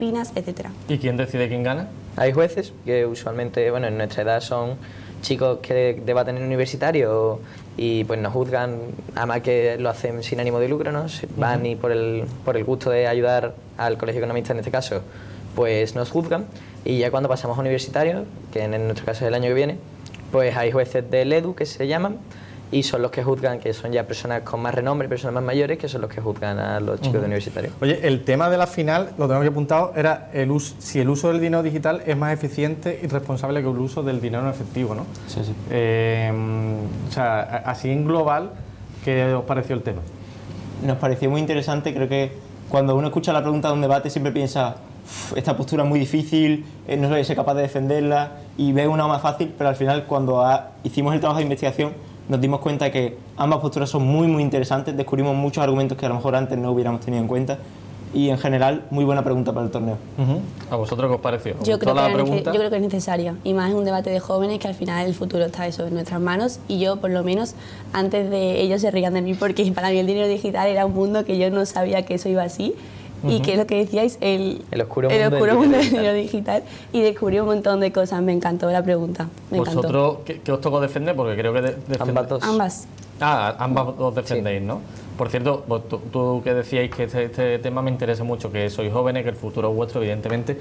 disciplinas, etc. ¿Y quién decide quién gana? Hay jueces que usualmente, bueno, en nuestra edad son chicos que debaten en universitario y pues nos juzgan, además que lo hacen sin ánimo de lucro, ¿no? Van y por el gusto de ayudar al colegio economista en este caso, pues nos juzgan, y ya cuando pasamos a universitario, que en nuestro caso es el año que viene, pues hay jueces del EDU que se llaman, y son los que juzgan, que son ya personas con más renombre, personas más mayores, que son los que juzgan a los chicos de universitario. Oye, el tema de la final, lo tengo aquí apuntado, era si el uso del dinero digital es más eficiente y responsable que el uso del dinero en efectivo, ¿no? Sí, sí. O sea, así en global, ¿qué os pareció el tema? Nos pareció muy interesante. Creo que cuando uno escucha la pregunta de un debate siempre piensa, esta postura es muy difícil, no voy a ser capaz de defenderla, y ve una más fácil, pero al final cuando hicimos el trabajo de investigación nos dimos cuenta de que ambas posturas son muy muy interesantes, descubrimos muchos argumentos que a lo mejor antes no hubiéramos tenido en cuenta, y en general muy buena pregunta para el torneo. ¿A vosotros qué os pareció? Yo creo que es necesaria, y más en un debate de jóvenes, que al final el futuro está eso en nuestras manos, y yo por lo menos antes de ellos se reían de mí porque para mí el dinero digital era un mundo que yo no sabía que eso iba así. Y que es lo que decíais, el oscuro mundo del dinero digital, y descubrí un montón de cosas. Me encantó la pregunta. ¿Vosotros qué os tocó defender? Porque creo que Ambas. Ambas os defendéis, sí, ¿no? Por cierto, tú que decíais que este tema me interesa mucho, que sois jóvenes, que el futuro es vuestro, evidentemente.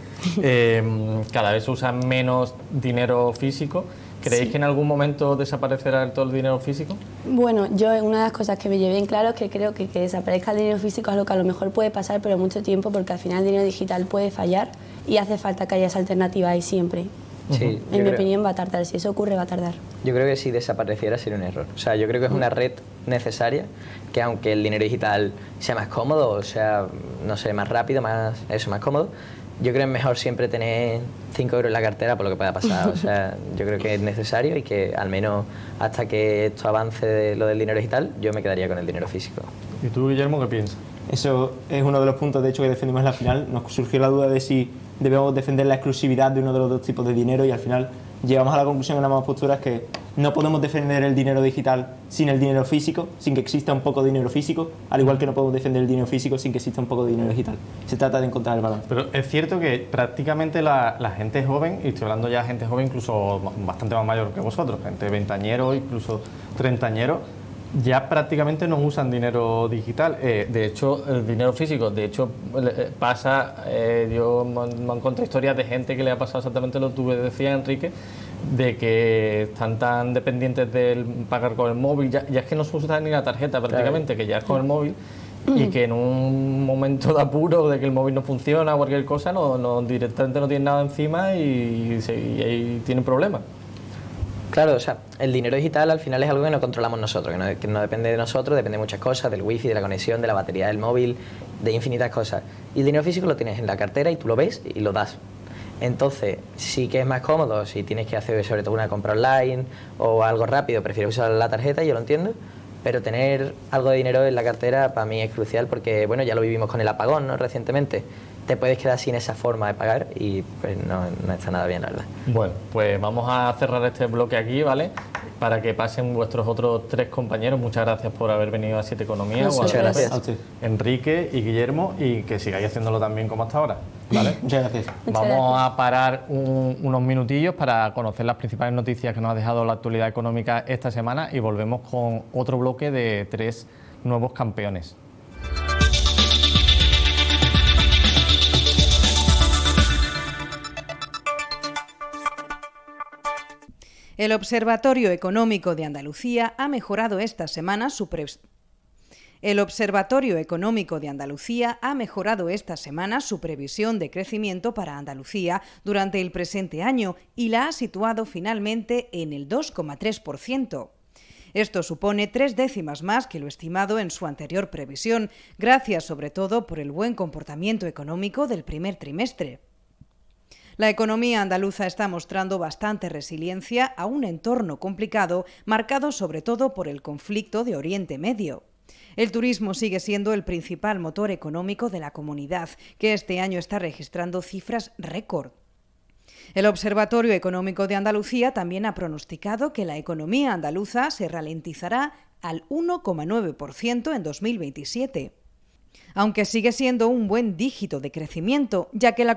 Cada vez se usa menos dinero físico. ¿Creéis que en algún momento desaparecerá todo el dinero físico? Bueno, yo una de las cosas que me llevé en claro es que creo que desaparezca el dinero físico es algo que a lo mejor puede pasar, pero mucho tiempo, porque al final el dinero digital puede fallar y hace falta que haya esa alternativa ahí siempre. Sí, en mi opinión va a tardar, si eso ocurre va a tardar. Yo creo que si desapareciera sería un error. O sea, yo creo que es una red necesaria, que aunque el dinero digital sea más cómodo, o sea, no sé, más rápido, más cómodo, yo creo que es mejor siempre tener 5 euros en la cartera por lo que pueda pasar. O sea, yo creo que es necesario, y que al menos hasta que esto avance de lo del dinero digital, yo me quedaría con el dinero físico. ¿Y tú, Guillermo, qué piensas? Eso es uno de los puntos, de hecho, que defendimos en la final. Nos surgió la duda de si debemos defender la exclusividad de uno de los dos tipos de dinero, y al final llegamos a la conclusión en ambas posturas que no podemos defender el dinero digital sin el dinero físico, sin que exista un poco de dinero físico, al igual que no podemos defender el dinero físico sin que exista un poco de dinero digital. Se trata de encontrar el balance. Pero es cierto que prácticamente la gente joven, y estoy hablando ya de gente joven incluso bastante más mayor que vosotros, gente veintañero, incluso treintañero, ya prácticamente no usan dinero digital. De hecho, el dinero físico, pasa, yo me encontré historias de gente que le ha pasado exactamente lo que tú decías, Enrique, de que están tan dependientes del pagar con el móvil, ya es que no se usa ni la tarjeta prácticamente, que ya es con el móvil, y que en un momento de apuro, de que el móvil no funciona o cualquier cosa, directamente no tienen nada encima y ahí tienen problemas. Claro, o sea, el dinero digital al final es algo que no controlamos nosotros, que no depende de nosotros, depende de muchas cosas, del wifi, de la conexión, de la batería del móvil, de infinitas cosas. Y el dinero físico lo tienes en la cartera y tú lo ves y lo das. Entonces, sí que es más cómodo si tienes que hacer sobre todo una compra online o algo rápido, prefieres usar la tarjeta, yo lo entiendo, pero tener algo de dinero en la cartera para mí es crucial, porque bueno, ya lo vivimos con el apagón, ¿no? Recientemente. Te puedes quedar sin esa forma de pagar y pues no está nada bien, la verdad. Bueno, pues vamos a cerrar este bloque aquí, ¿vale? Para que pasen vuestros otros 3 compañeros. Muchas gracias por haber venido a 7 Economía. Muchas gracias. Enrique y Guillermo, y que sigáis haciéndolo también como hasta ahora, ¿vale? Muchas gracias. Vamos a parar unos minutillos para conocer las principales noticias que nos ha dejado la actualidad económica esta semana, y volvemos con otro bloque de 3 nuevos campeones. El Observatorio Económico de Andalucía ha mejorado esta semana su previsión de crecimiento para Andalucía durante el presente año y la ha situado finalmente en el 2,3%. Esto supone 3 décimas más que lo estimado en su anterior previsión, gracias sobre todo por el buen comportamiento económico del primer trimestre. La economía andaluza está mostrando bastante resiliencia a un entorno complicado, marcado sobre todo por el conflicto de Oriente Medio. El turismo sigue siendo el principal motor económico de la comunidad, que este año está registrando cifras récord. El Observatorio Económico de Andalucía también ha pronosticado que la economía andaluza se ralentizará al 1,9% en 2027. Aunque sigue siendo un buen dígito de crecimiento, ya que la